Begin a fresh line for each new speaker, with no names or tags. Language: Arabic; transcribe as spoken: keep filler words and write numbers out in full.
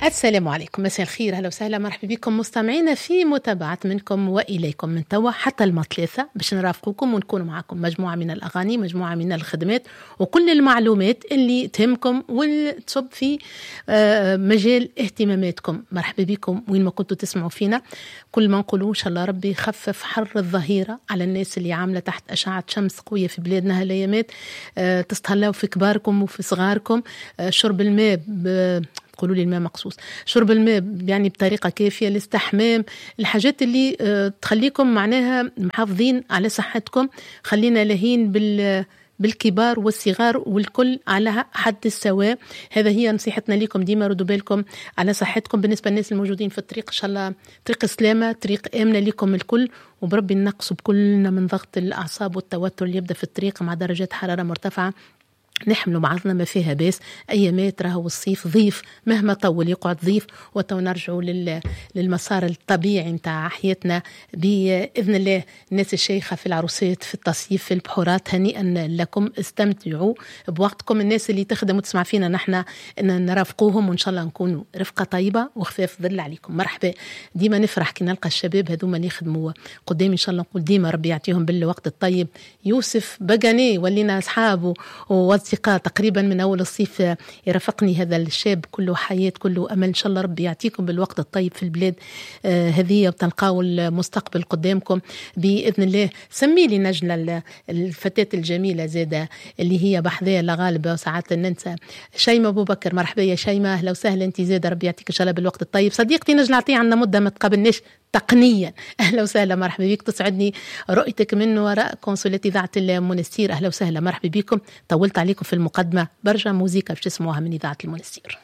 السلام عليكم، مساء الخير، اهلا وسهلا، مرحبا بكم مستمعينا في متابعة منكم واليكم من توا حتى المثلاثة باش نرافقوكم ونكون معكم مجموعة من الاغاني، مجموعة من الخدمات وكل المعلومات اللي تهمكم وتصب في مجال اهتماماتكم. مرحبا بكم وين ما كنتوا تسمعوا فينا. كل ما نقولوا ان شاء الله ربي يخفف حر الظهيرة على الناس اللي عاملة تحت اشعة شمس قوية في بلادنا هالايامات. تستهلاو في كباركم وفي صغاركم. شرب الماء ب... تقولوا لي الماء مقصوص، شرب الماء يعني بطريقة كافية، الاستحمام، الحاجات اللي تخليكم معناها محافظين على صحتكم. خلينا لاهين بال بالكبار والصغار والكل على حد السواء. هذا هي نصيحتنا لكم ديما، ردوا بالكم على صحتكم. بالنسبة للناس الموجودين في الطريق ان شاء الله طريق سلامة، طريق آمنة لكم الكل، وبربي نقصوا بكلنا من ضغط الأعصاب والتوتر اللي يبدأ في الطريق مع درجات حرارة مرتفعة. نحملوا بعضنا ما فيها باس، أيامات راهو الصيف ضيف، مهما طول يقعد ضيف، وتو نرجعوا لل... للمسار الطبيعي متاع حياتنا بإذن الله. الناس الشيخة في العروسات، في التصيف، في البحورات، هنيئا لكم، استمتعوا بوقتكم. الناس اللي تخدم وتسمع فينا نحن نرافقوهم، وإن شاء الله نكونوا رفقة طيبة وخفاف ظل عليكم. مرحبا، ديما نفرح كي نلقى الشباب هذوما اللي يخدموا قدامي، إن شاء الله نقول ديما ربي يعطيهم بالوقت الطيب. يوسف بقاني ولينا أصحابه وأصدقاء تقريبا من أول الصيف يرافقني هذا الشاب، كله حياة كله أمل. إن شاء الله ربي يعطيكم بالوقت الطيب في البلاد آه هذه، وتلقاو المستقبل قدامكم بإذن الله. سمي لي نجلة الفتاة الجميلة زادة اللي هي بحذاء لغالبة وساعات ننسى، شيماء أبو بكر. مرحبا يا شيماء، أهلا وسهلا. أنت زادة ربي يعطيك إن شاء الله بالوقت الطيب. صديقتي نجلة عطية، عنا مدة ما تقابلناش تقنيا، أهلا وسهلا، مرحبا بك. تسعدني رؤيتك من وراء قنصلية إذاعة المنستير، أهلا وسهلا، مرحبا بكم. طولت عليكم في المقدمة، برجع موزيكا باش تسمعوها من إذاعة المنستير.